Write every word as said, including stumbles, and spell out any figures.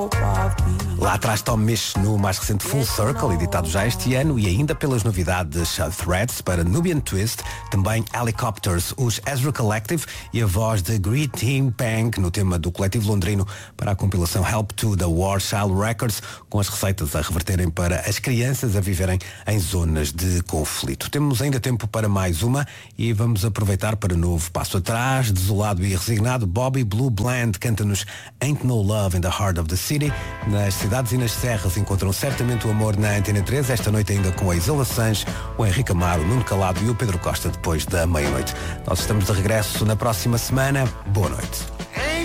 Lá atrás Tom Misch no mais recente Full Circle, editado já este ano, e ainda pelas novidades Threads para Nubian Twist, também Helicopters, os Ezra Collective e a voz de Green Team Pang no tema do coletivo londrino para a compilação Help to da War Child Records, com as receitas a reverterem para as crianças a viverem em zonas de conflito. Temos ainda tempo para mais uma e vamos aproveitar para novo passo atrás. Desolado e resignado, Bobby Blue Bland canta-nos Ain't No Love in the Heart of the City. Nas cidades e nas serras encontram certamente o amor na Antena três, esta noite ainda com a Isola Sanches, o Henrique Amaro, o Nuno Calado e o Pedro Costa depois da meia-noite. Nós estamos de regresso na próxima semana. Boa noite.